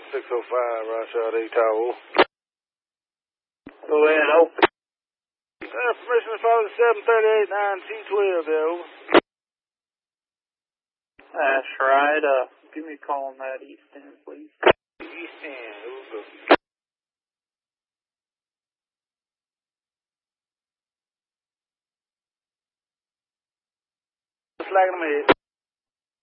605, Rashad A. Tower. Go ahead, open. Permission to follow the 738-9T12 there, over. That's right. Give me a call on that east end, please. East End, over. Flagging them ahead.